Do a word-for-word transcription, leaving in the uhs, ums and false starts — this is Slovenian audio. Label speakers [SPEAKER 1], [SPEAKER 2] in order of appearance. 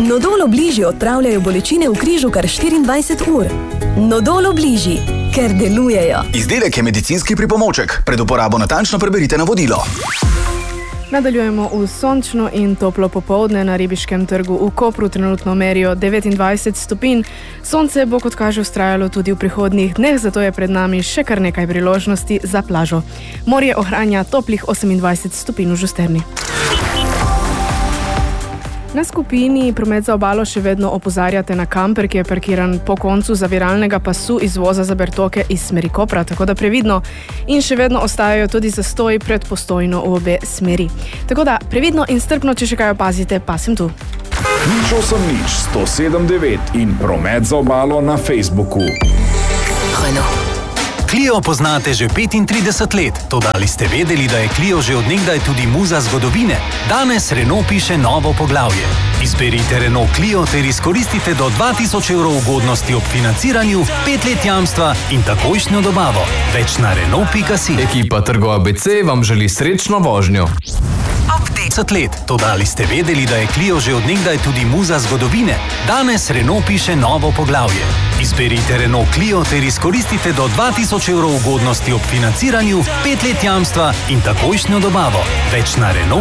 [SPEAKER 1] Nodol Obliži odpravljajo bolečine v križu kar štiriindvajset ur. Nodol Obliži, ker delujejo.
[SPEAKER 2] Izdelek je medicinski pripomoček. Pred uporabo natančno preberite navodilo.
[SPEAKER 3] Nadaljujemo v sončno in toplo popoldne. Na Ribiškem trgu v Kopru trenutno merijo devetindvajset stopinj. Sonce bo, kot kaže, vztrajalo tudi v prihodnjih dneh, zato je pred nami še kar nekaj priložnosti za plažo. Morje ohranja toplih osemindvajset stopinj v Žusterni. Na skupini Promet za obalo še vedno opozarjate na kamper, ki je parkiran po koncu zaviralnega pasu izvoza za Bertoke iz smeri Kopra, tako da previdno, in še vedno ostajajo tudi zastoji pred Postojno v obe smeri. Tako da previdno in strpno, če še kaj opazite, pa sem tu.
[SPEAKER 4] Nič osem nič sto sedem devet in Promet za obalo na Facebooku.
[SPEAKER 5] Clio poznate že petintrideset let, toda ali ste vedeli, da je Clio že od nekdaj tudi muza zgodovine? Danes Renault piše novo poglavje. Izberite Renault Clio ter izkoristite do dva tisoč evrov ugodnosti ob financiranju, pet let jamstva in takojšnjo dobavo. Več na Renault pika si.
[SPEAKER 6] Ekipa Trgo A B C vam želi srečno vožnjo.
[SPEAKER 5] deset let, toda ali ste vedeli, da je Clio že od nekdaj tudi muza zgodovine? Danes Renault piše novo poglavje. Izberite Renault Clio ter izkoristite do dva tisoč evrov ugodnosti ob financiranju, pet let jamstva in takojšnjo dobavo. Več na Renault.